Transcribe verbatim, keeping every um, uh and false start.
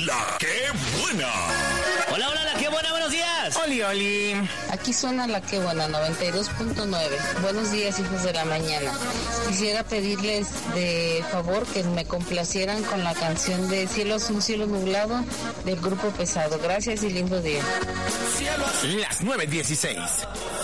La Qué Buena. Hola, hola, La Qué Buena, buenos días. Oli, oli. Aquí suena La Qué Buena, noventa y dos punto nueve. Buenos días, hijos de la mañana. Quisiera pedirles de favor que me complacieran con la canción de Cielo Azul, Cielo Nublado del Grupo Pesado. Gracias y lindo día. Las nueve dieciséis.